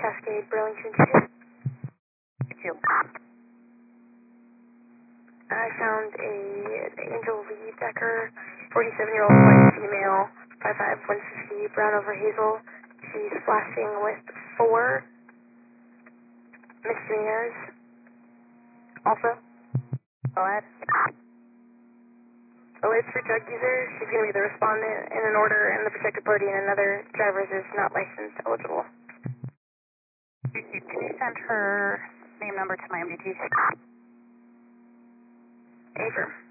Cascade, Burlington 2. Two. I found Angel Lee Decker, 47-year-old white female, 5'5", 160, brown over hazel. She's flashing with 4 misdemeanors. Also, Go ahead. alerts for drug users. She's going to be the respondent in an order, and the protected party and another driver's is not licensed eligible. Can you send her name number to my MDT? Affirm.